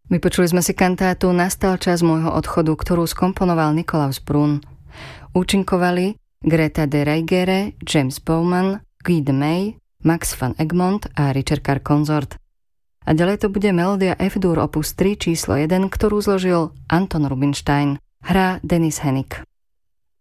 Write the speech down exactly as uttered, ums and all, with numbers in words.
Vypočuli sme si kantátu Nastal čas môjho odchodu, ktorú skomponoval Nikolaus Brun. Účinkovali Greta de Reigere, James Bowman, Guy de May, Max van Egmond a Richard Carr Consort. A ďalej to bude melódia F-dur opus tri číslo jeden, ktorú zložil Anton Rubinstein. Hrá Denis Hennig.